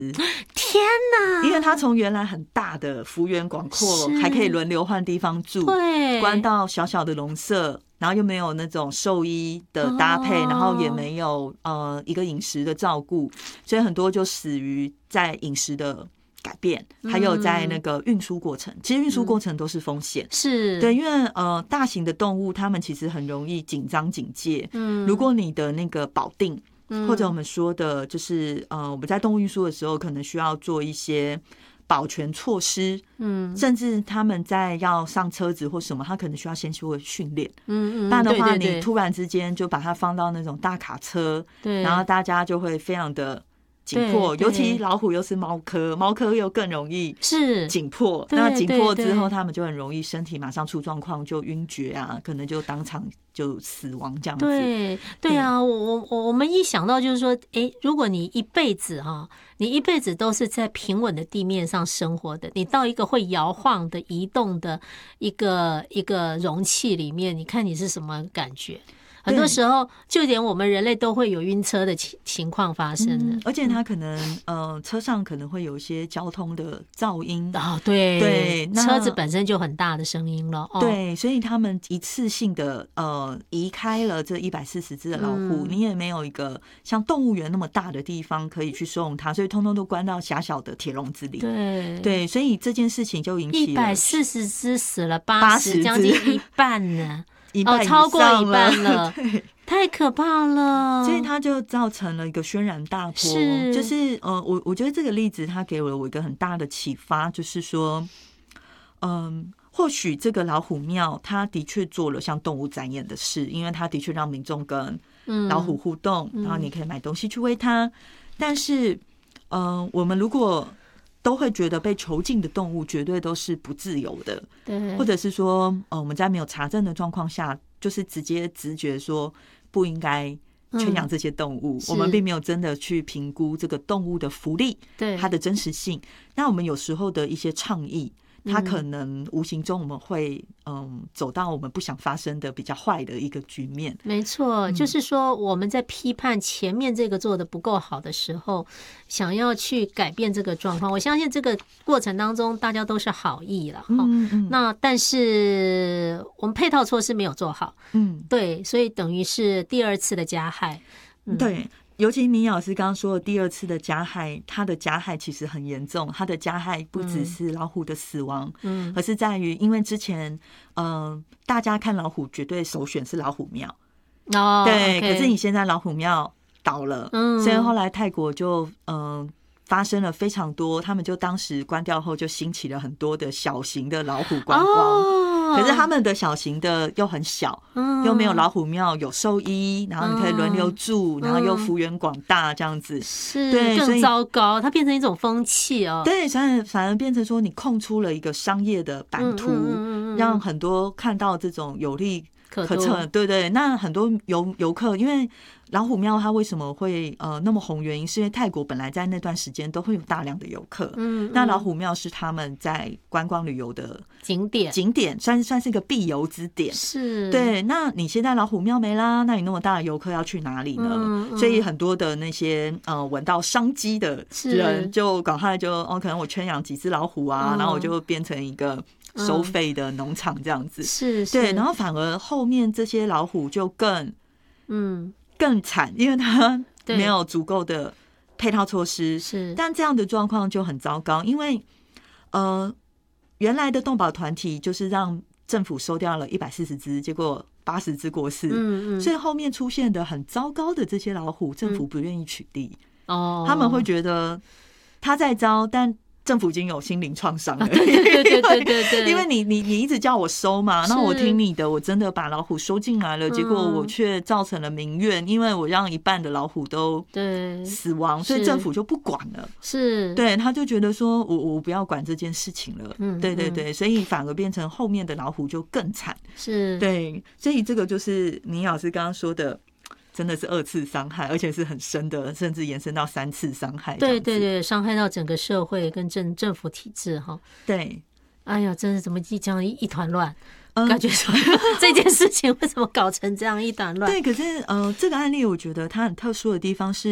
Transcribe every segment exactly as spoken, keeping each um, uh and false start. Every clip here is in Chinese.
天哪！ 因为它从原来很大的幅员广阔，还可以轮流换地方住， 对， 关到小小的笼舍，然后又没有那种兽医的搭配，哦、然后也没有呃一个饮食的照顾，所以很多就死于在饮食的改变，还有在那个运输过程，嗯、其实运输过程都是风险， 是对，因为呃大型的动物它们其实很容易紧张警戒，嗯，如果你的那个保定。或者我们说的就是呃，我们在动物运输的时候，可能需要做一些保全措施，嗯，甚至他们在要上车子或什么，他可能需要先去训练，嗯嗯，不然的话，你突然之间就把它放到那种大卡车，对，然后大家就会非常的紧迫，尤其老虎又是猫科，猫科又更容易是紧迫。那紧迫之后，他们就很容易身体马上出状况，就晕厥啊，可能就当场就死亡这样子。 对对啊，我我我们一想到就是说，哎，如果你一辈子哈，你一辈子都是在平稳的地面上生活的，你到一个会摇晃的、移动的一个一个容器里面，你看你是什么感觉？很多时候，就连我们人类都会有晕车的情情况发生的， 嗯、而且它可能呃车上可能会有一些交通的噪音哦，对对， 车子本身就很大的声音了，哦、 对，所以他们一次性的呃移开了这一百四十只的老虎，嗯、你也没有一个像动物园那么大的地方可以去收容它，所以通通都关到狭小的铁笼子里。 对对，所以这件事情就引起了一百四十只死了八十，将近一半呢。 哦， 超过一半了，太可怕了， 所以它就造成了一个轩然大波。 是， 就是呃，我我觉得这个例子它给了我一个很大的启发，就是说，嗯，或许这个老虎庙它的确做了像动物展演的事，因为它的确让民众跟老虎互动，嗯、然后你可以买东西去喂它。但是，嗯、呃，我们如果都会觉得被囚禁的动物绝对都是不自由的， 对， 或者是说，呃，我们在没有查证的状况下，就是直接直觉说不应该圈养这些动物，嗯、我们并没有真的去评估这个动物的福利，对它的真实性。那我们有时候的一些倡议，它可能无形中我们会嗯走到我们不想发生的比较坏的一个局面。 没错，嗯、就是说我们在批判前面这个做的不够好的时候，想要去改变这个状况，我相信这个过程当中大家都是好意了，嗯嗯。那但是我们配套措施没有做好，嗯，对，所以等于是第二次的加害， 嗯、对。尤其米老师刚刚说的第二次的加害，它的加害其实很严重。它的加害不只是老虎的死亡，嗯，而是在于因为之前，嗯、呃，大家看老虎绝对首选是老虎庙， 哦， 对。 okay 可是你现在老虎庙倒了，嗯，所以后来泰国就嗯、呃、发生了非常多，他们就当时关掉后就兴起了很多的小型的老虎观光。哦，可是他们的小型的又很小，嗯、又没有老虎庙有兽医，然后你可以轮流住，嗯、然后又幅员广大这样子， 是对， 更糟糕，它变成一种风气哦。 对，反而反而变成说你空出了一个商业的版图，嗯嗯嗯嗯让很多看到这种有利可乘，对对。那很多游游客，因为老虎庙它为什么会呃那么红？原因是因为泰国本来在那段时间都会有大量的游客，嗯，嗯那老虎庙是他们在观光旅游的景点， 景点算算是一个必游之点， 是对。那你现在老虎庙没啦，那你那么大的游客要去哪里呢？嗯嗯所以很多的那些呃闻到商机的人，就赶快就哦，可能我圈养几只老虎啊，嗯、然后我就变成一个收费的农场这样子，嗯、 是, 是， 对。然后反而后面这些老虎就更嗯。更惨，因为它没有足够的配套措施。是，但这样的状况就很糟糕，因为呃，原来的动保团体就是让政府收掉了一百四十只，结果八十只过世，嗯嗯，所以后面出现的很糟糕的这些老虎，政府不愿意取缔，哦、嗯，他们会觉得他在糟，但政府已经有心灵创伤了， 对对对对对对， 因为你你你一直叫我收嘛，那我听你的，我真的把老虎收进来了，结果我却造成了民怨，因为我让一半的老虎都死亡，所以政府就不管了， 是， 对，他就觉得说我我不要管这件事情了，嗯，对对对，所以反而变成后面的老虎就更惨， 是， 对，所以这个就是倪老师刚刚说的。真的是二次伤害，而且是很深的，甚至延伸到三次伤害。 对对对，伤害到整个社会跟政政府体制哈。 对， 哎呀，真是怎么一这样一团乱，嗯、感觉说这件事情为什么搞成这样一团乱？ 对，可是呃，这个案例我觉得它很特殊的地方是，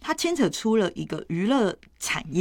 它牵扯出了一个娱乐产业。